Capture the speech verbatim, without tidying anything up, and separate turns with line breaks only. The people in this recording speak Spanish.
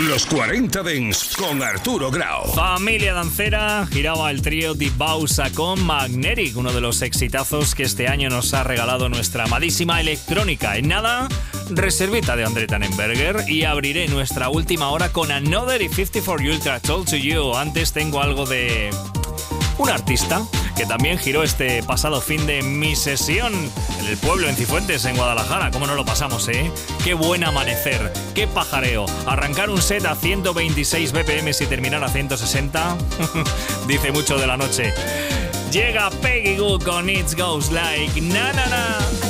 Los cuarenta Dance con Arturo Grau.
Familia dancera, giraba el trío Di Bausa con Magnetic, uno de los exitazos que este año nos ha regalado nuestra amadísima electrónica. En nada, reservita de André Tannenberger y abriré nuestra última hora con Another y cincuenta y cuatro Ultra Told to You. Antes tengo algo de un artista que también giró este pasado fin de mi sesión en el pueblo, en Cifuentes, en Guadalajara. ¿Cómo no lo pasamos, eh? Qué buen amanecer, qué pajareo. Arrancar un set a ciento veintiséis B P M y terminar a ciento sesenta dice mucho de la noche. Llega Peggy Gou con It Goes Like Na Na Na.